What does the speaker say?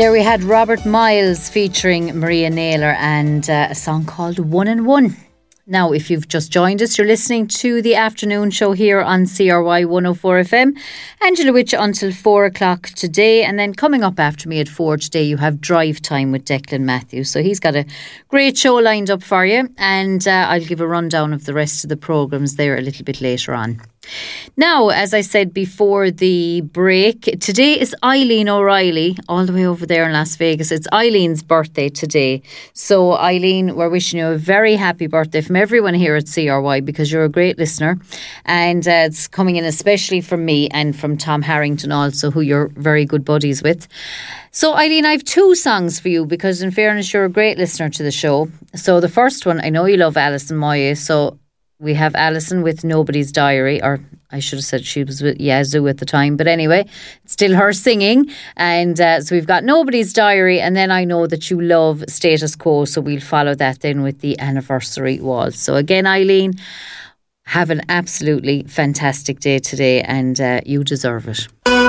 There we had Robert Miles featuring Maria Naylor and a song called One and One. Now, if you've just joined us, you're listening to the afternoon show here on CRY 104 FM. Angela Witch until 4 o'clock today. And then coming up after me at 4 today, you have Drive Time with Declan Matthews. So he's got a great show lined up for you. And I'll give a rundown of the rest of the programmes there a little bit later on. Now, as I said before the break, today is Eileen O'Reilly, all the way over there in Las Vegas. It's Eileen's birthday today. So, Eileen, we're wishing you a very happy birthday from everyone here at CRY because you're a great listener. And it's coming in especially from me and from Tom Harrington also, who you're very good buddies with. So, Eileen, I have two songs for you because, in fairness, you're a great listener to the show. So, the first one, I know you love Alison Moyet, so we have Alison with Nobody's Diary, or I should have said she was with Yazoo at the time. But anyway, it's still her singing. And so we've got Nobody's Diary. And then I know that you love Status Quo. So we'll follow that then with the Anniversary Waltz. So again, Eileen, have an absolutely fantastic day today. And you deserve it.